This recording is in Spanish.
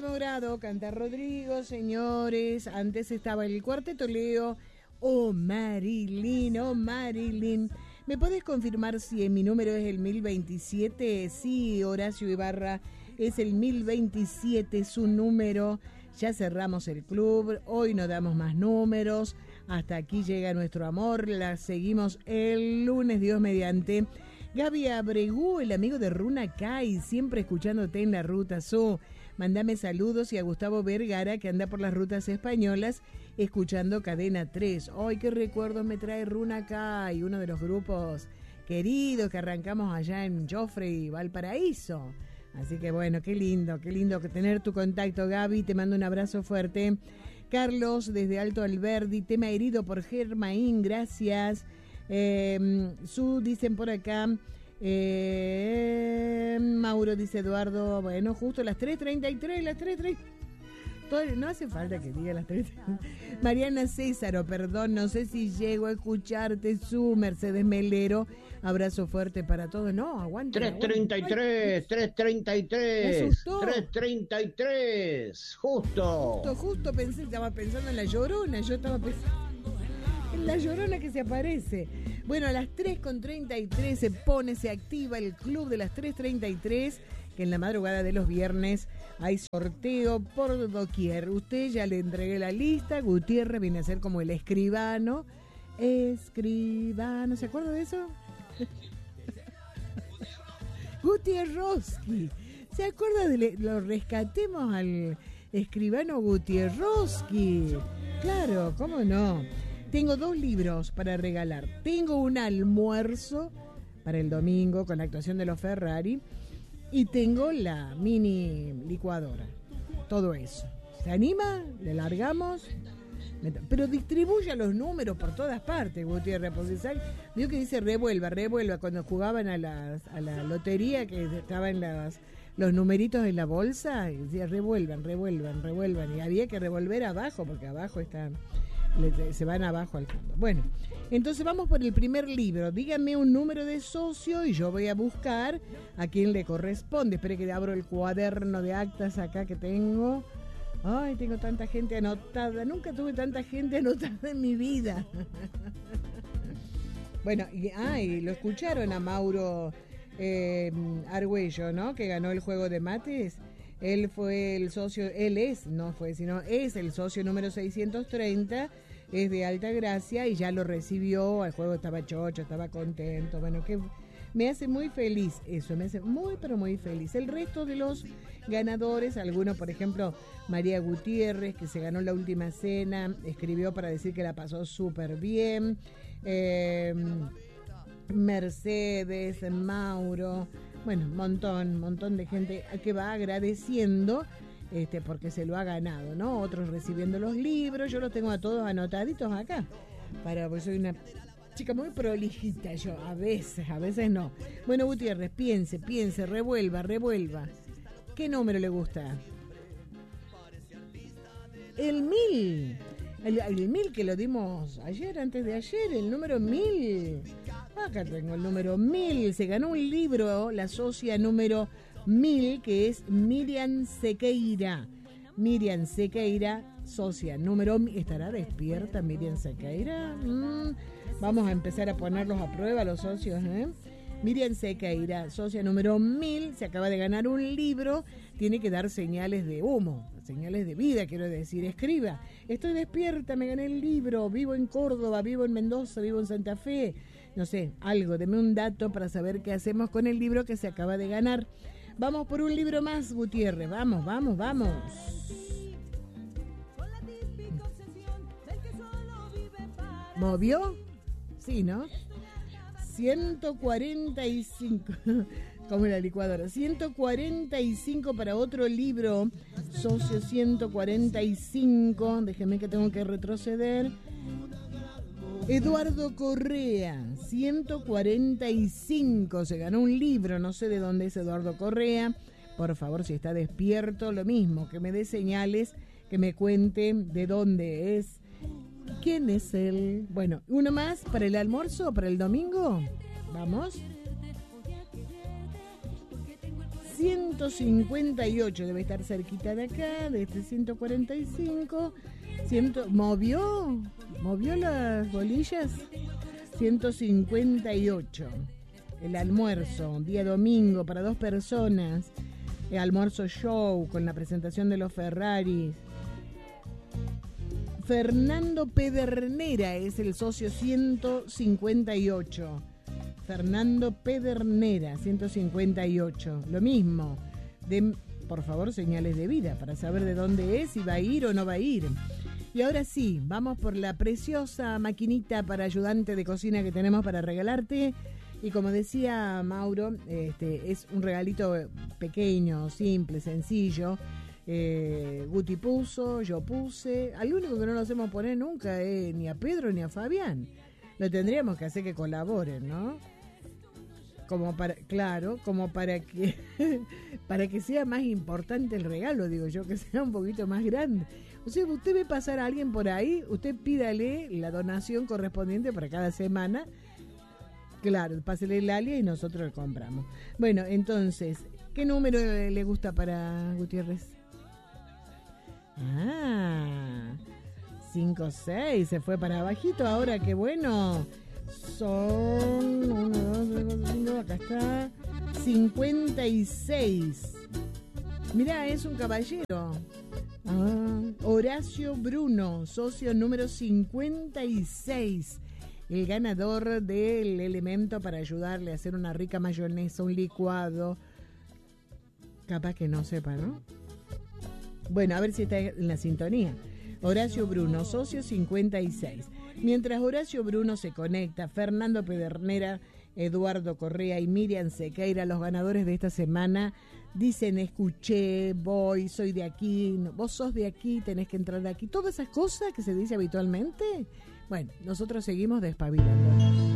último grado, canta Rodrigo, señores. Antes estaba el Cuarteto Leo. Oh Marilyn, oh Marilyn. ¿Me podés confirmar si mi número es el 1027? Sí, Horacio Ibarra, es el 1027 su número. Ya cerramos el club, hoy no damos más números. Hasta aquí llega nuestro amor, la seguimos el lunes, Dios mediante. Gaby Abregú, el amigo de Runa Kai, siempre escuchándote en la Ruta Sur. Mándame saludos y a Gustavo Vergara, que anda por las rutas españolas, escuchando Cadena 3. ¡Ay, qué recuerdos me trae Runa Kai! Uno de los grupos queridos que arrancamos allá en Joffrey, Valparaíso. Así que bueno, qué lindo tener tu contacto, Gaby. Te mando un abrazo fuerte. Carlos, desde Alto Alberdi, tema herido por Germain, gracias. Dicen por acá, Mauro, dice Eduardo, bueno, justo las 3:33, no hace falta que diga las 3. Mariana Césaro, perdón, no sé si llego a escucharte, su Mercedes Melero, abrazo fuerte para todos. No, aguanta. 3:33, 3:33, justo pensé, estaba pensando en la Llorona, yo estaba pensando en la Llorona que se aparece. Bueno, a las 3:33 se activa el club de las 3:33, que en la madrugada de los viernes hay sorteo por doquier. Usted ya le entregué la lista, Gutiérrez viene a ser como el escribano, ¿se acuerda de eso? Gutierrowski, ¿se acuerda lo rescatemos al escribano Gutierrowski? Claro, ¿cómo no? Tengo 2 libros para regalar. Tengo un almuerzo para el domingo con la actuación de los Ferrari y tengo la mini licuadora. Todo eso. ¿Se anima? ¿Le largamos? Pero distribuya los números por todas partes, Gutiérrez, porque vio que dice revuelva, cuando jugaban a la lotería, que estaban los numeritos en la bolsa, y decía revuelvan, y había que revolver abajo, porque abajo se van abajo al fondo. Bueno, entonces vamos por el primer libro. Dígame un número de socio y yo voy a buscar a quien le corresponde. Espere que abro el cuaderno de actas acá que tengo. Ay, tengo tanta gente anotada. Nunca tuve tanta gente anotada en mi vida. Bueno, y lo escucharon a Mauro Argüello, ¿no? Que ganó el juego de mates. Él fue el socio, es el socio número 630, es de Altagracia y ya lo recibió, el juego estaba chocho, estaba contento, bueno, que me hace muy feliz eso, me hace muy pero muy feliz. El resto de los ganadores, algunos, por ejemplo, María Gutiérrez, que se ganó la última cena, escribió para decir que la pasó súper bien, Mercedes, Mauro, bueno, un montón de gente que va agradeciendo porque se lo ha ganado, ¿no? Otros recibiendo los libros, yo los tengo a todos anotaditos acá, porque soy una chica muy prolijita yo, a veces no. Bueno, Gutiérrez, piense, revuelva. ¿Qué número le gusta? El 1000. El 1000 que lo dimos antes de ayer, el número 1000. Acá tengo el número 1000. Se ganó un libro, la socia número 1000, que es Miriam Sequeira. Miriam Sequeira, socia número 1000. ¿Estará despierta Miriam Sequeira? Vamos a empezar a ponerlos a prueba los socios, ¿eh? Miriam Sequeira, socia número 1000, se acaba de ganar un libro, tiene que dar señales de humo, señales de vida, quiero decir, escriba, estoy despierta, me gané el libro, vivo en Córdoba, vivo en Mendoza, vivo en Santa Fe, no sé, algo, deme un dato para saber qué hacemos con el libro que se acaba de ganar. Vamos por un libro más, Gutiérrez, vamos. ¿Movió? Sí, ¿no? 145, como la licuadora, 145 para otro libro, socio 145, déjeme que tengo que retroceder. Eduardo Correa, 145, se ganó un libro, no sé de dónde es Eduardo Correa, por favor, si está despierto, lo mismo, que me dé señales, que me cuente de dónde es. ¿Quién es él? Bueno, uno más para el almuerzo, para el domingo. Vamos. 158, debe estar cerquita de acá, de este 145. ¿Movió las bolillas? 158. El almuerzo, día domingo, para 2 personas. El almuerzo show con la presentación de los Ferraris. Fernando Pedernera es el socio 158. Fernando Pedernera, 158. Lo mismo. Por favor, señales de vida para saber de dónde es, si va a ir o no va a ir. Y ahora sí, vamos por la preciosa maquinita para ayudante de cocina que tenemos para regalarte. Y como decía Mauro, es un regalito pequeño, simple, sencillo. Guti puso, yo puse. Al único que no lo hacemos poner nunca es ni a Pedro ni a Fabián. Lo tendríamos que hacer que colaboren, ¿no? Como para que para que sea más importante el regalo, digo yo, que sea un poquito más grande. O sea, usted ve pasar a alguien por ahí, usted pídale la donación correspondiente para cada semana. Claro, pásele el alia y nosotros le compramos. Bueno, entonces, ¿qué número le gusta para Gutiérrez? 5, 6, se fue para abajito. Ahora, qué bueno. Son 1, 2, 3, 4, 5, acá está 56. Mirá, es un caballero. Horacio Bruno, socio número 56. El ganador del elemento para ayudarle a hacer una rica mayonesa, un licuado. Capaz que no sepa, ¿no? Bueno, a ver si está en la sintonía. Horacio Bruno, socio 56. Mientras Horacio Bruno se conecta, Fernando Pedernera, Eduardo Correa y Miriam Sequeira, los ganadores de esta semana, dicen: escuché, voy, soy de aquí, vos sos de aquí, tenés que entrar de aquí. Todas esas cosas que se dice habitualmente. Bueno, nosotros seguimos despabilando.